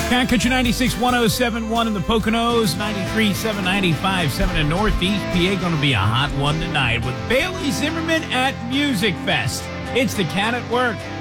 Cat Country 96, 107.1 in the Poconos, 93.7, 95.7 in Northeast PA. Going to be a hot one tonight with Bailey Zimmerman at Music Fest. It's the Cat at Work.